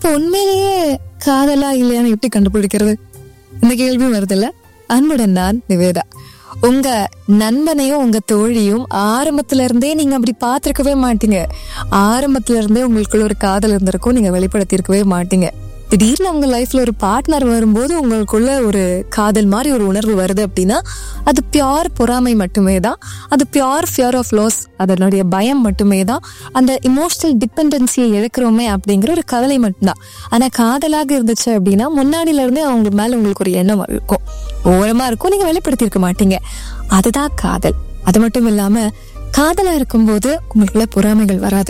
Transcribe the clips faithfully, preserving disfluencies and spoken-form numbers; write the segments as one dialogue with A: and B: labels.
A: இப்போ உண்மையிலேயே காதலா இல்லையான்னு எப்படி கண்டுபிடிக்கிறது? இந்த கேள்வியும் வருதுல்ல. அன்புடன் நான் நிவேதா. உங்க நண்பனையும் உங்க தோழியும் ஆரம்பத்துல இருந்தே நீங்க அப்படி பாத்திருக்கவே மாட்டீங்க. ஆரம்பத்துல இருந்தே உங்களுக்குள்ள ஒரு காதல் இருந்திருக்கும், நீங்க வெளிப்படுத்தி இருக்கவே மாட்டீங்க. திடீர்னு உங்க லைஃப்ல ஒரு பார்ட்னர் வரும்போது உங்களுக்குள்ள ஒரு காதல் மாதிரி ஒரு உணர்வு வருது அப்படின்னா அது பியோர் பொறாமை மட்டுமே தான். அது பியோர் ஃபியர் ஆஃப் லாஸ், அதனுடைய பயம் மட்டுமே தான். அந்த இமோஷனல் டிபெண்டன்சியை இழக்கிறோமே அப்படிங்கிற ஒரு கவலை மட்டும்தான். ஆனா காதலாக இருந்துச்சு அப்படின்னா முன்னாடியில இருந்தே அவங்க மேல உங்களுக்கு ஒரு எண்ணம் இருக்கும், ஓரமா இருக்கும், நீங்க வெளிப்படுத்தியிருக்க மாட்டீங்க. அதுதான் காதல். அது மட்டும் இல்லாம காதலா இருக்கும்போது உங்களுக்குள்ள பொறாமைகள் வராது.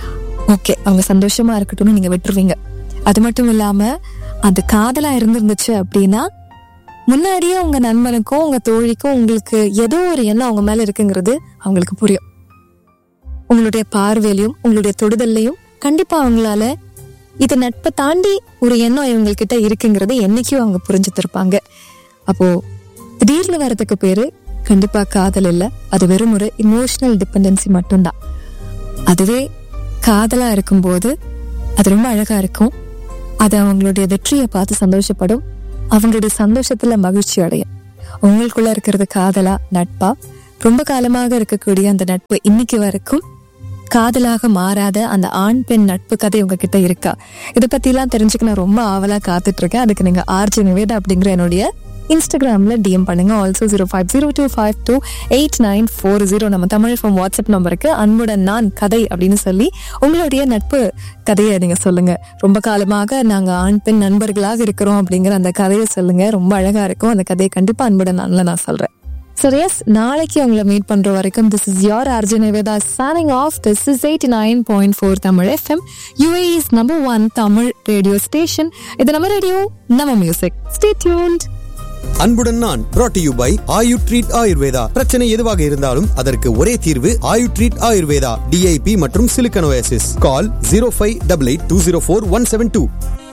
A: ஓகே, அவங்க சந்தோஷமா இருக்கட்டும்னு நீங்க விட்டுருவீங்க. அது மட்டும் இல்லாம அது காதலா இருந்திருந்துச்சு அப்படின்னா முன்னாடியே உங்க நண்பனுக்கும் உங்க தோழிக்கும் உங்களுக்கு ஏதோ ஒரு எண்ணம் அவங்க மேல இருக்குங்கிறது அவங்களுக்கு புரியும். உங்களுடைய பார்வையிலையும் உங்களுடைய தொடுதல்லையும் கண்டிப்பா அவங்களால இது நட்பை தாண்டி ஒரு எண்ணம் இவங்ககிட்ட இருக்குங்கிறது என்னைக்கும் அவங்க புரிஞ்சுத்திருப்பாங்க. அப்போ திடீர்னு வரதுக்கு பேரு கண்டிப்பா காதல் இல்லை, அது வெறும் ஒரு இமோஷனல் டிபெண்டன்சி மட்டும்தான். அதுவே காதலா இருக்கும்போது அது ரொம்ப அழகா இருக்கும். அது அவங்களுடைய வெற்றியை பார்த்து சந்தோஷப்படும், அவங்களுடைய சந்தோஷத்துல மகிழ்ச்சி அடையும். உங்களுக்குள்ள இருக்கிறது காதலா நட்பா? ரொம்ப காலமாக இருக்கக்கூடிய அந்த நட்பு இன்னைக்கு வரைக்கும் காதலாக மாறாத அந்த ஆண் பெண் நட்பு கதை உங்ககிட்ட இருக்கா? இதை பத்தி எல்லாம் தெரிஞ்சுக்க நான் ரொம்ப ஆவலா காத்துட்டு இருக்கேன். அதுக்கு நீங்க ஆர்ஜி நிவேதா அப்படிங்கிற என்னுடைய இன்ஸ்டாகிராம்ல டிஎம் பண்ணுங்க. Also zero five zero two five two eight nine four zero நம்ம தமிழ் ஃபார்ம் வாட்ஸ்அப் நம்பருக்கு அன்புடன் நான் கதை அப்படின்னு சொல்லி உங்களுடைய நட்பு கதையை நீங்க சொல்லுங்க. ரொம்ப காலமாக நாங்க ஆண் பெண் நண்பர்களாக இருக்கிறோம் அப்படிங்கிற அந்த கதையை சொல்லுங்க, ரொம்ப அழகா இருக்கும். அந்த கதையை கண்டிப்பா அன்புடன் நான்ல நான் சொல்றேன். சரி, எஸ், நாளைக்கு உங்களை மீட் பண்ற வரைக்கும் this is your RJ Nivetha signing off. This is eighty nine point four Tamil FM, U A E's number one Tamil radio station. இது நம்ம ரேடியோ, நம்ம மியூசிக். Stay tuned.
B: அன்புடன் நான் brought to you by Ayu treat Ayurveda. பிரச்சனை எதுவாக இருந்தாலும் அதற்கு ஒரே தீர்வு Ayu treat Ayurveda. D I P மற்றும் சிலிக்கன் ஓஎஸ்எஸ். கால் zero five eight eight two zero four one seven two.